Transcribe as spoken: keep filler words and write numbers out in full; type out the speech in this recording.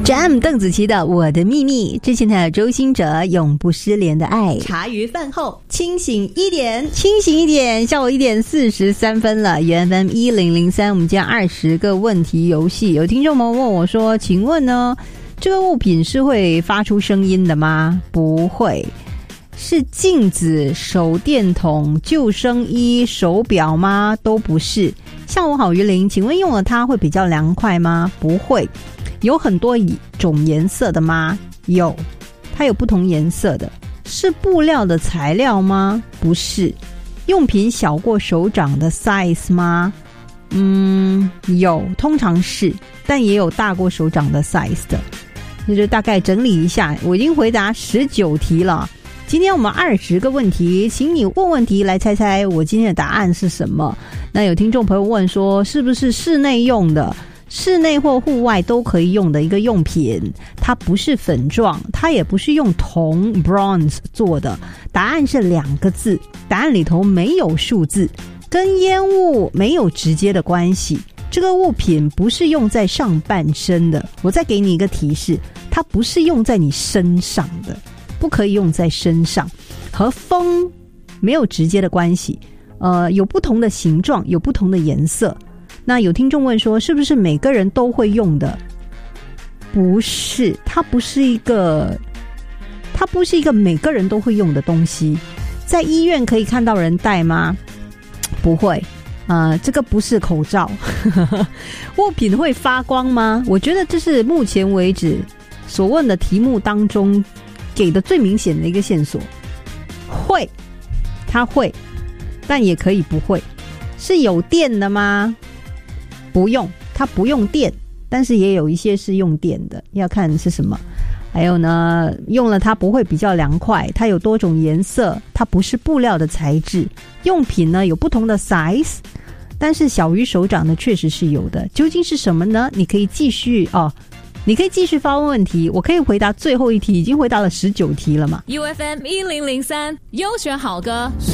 Jam 邓紫棋的《我的秘密》，之前还有周兴哲永不失联的爱。茶余饭后清醒一点，清醒一点，下午一点四十三分了。原 F M 一零零三，我们今天二十个问题游戏，有听众朋友问我说：“请问呢，这个物品是会发出声音的吗？”不会。是镜子、手电筒、救生衣、手表吗？都不是。下午好鱼鳞，请问用了它会比较凉快吗？不会。有很多种颜色的吗？有，它有不同颜色的。是布料的材料吗？不是。用品小过手掌的 size 吗？嗯，有，通常是，但也有大过手掌的 size 的。那就大概整理一下，我已经回答十九题了。今天我们二十个问题，请你问问题来猜猜我今天的答案是什么。那有听众朋友问说，是不是室内用的？室内或户外都可以用的一个用品，它不是粉状，它也不是用铜 bronze 做的。答案是两个字，答案里头没有数字，跟烟雾没有直接的关系。这个物品不是用在上半身的，我再给你一个提示，它不是用在你身上的，不可以用在身上，和风没有直接的关系。呃，有不同的形状，有不同的颜色。那有听众问说，是不是每个人都会用的？不是，它不是一个，它不是一个每个人都会用的东西。在医院可以看到人戴吗？不会。呃，这个不是口罩。物品会发光吗？我觉得这是目前为止所问的题目当中给的最明显的一个线索。会，它会，但也可以不会。是有电的吗？不用，它不用电，但是也有一些是用电的，要看是什么。还有呢，用了它不会比较凉快，它有多种颜色，它不是布料的材质。用品呢有不同的 size， 但是小于手掌的确实是有的。究竟是什么呢？你可以继续哦，你可以继续发问问题，我可以回答最后一题，已经回答了十九题了嘛。 U F M 一零零三优选好歌。